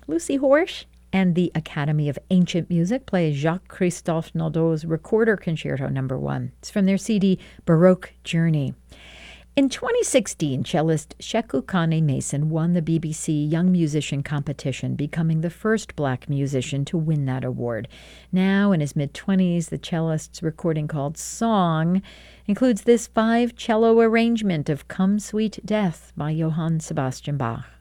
Lucy Horsch and the Academy of Ancient Music play Jacques-Christophe Naudot's Recorder Concerto No. 1. It's from their CD Baroque Journey. In 2016, cellist Sheku Kane Mason won the BBC Young Musician Competition, becoming the first black musician to win that award. Now, in his mid-20s, the cellist's recording called Song includes this 5-cello arrangement of Come Sweet Death by Johann Sebastian Bach.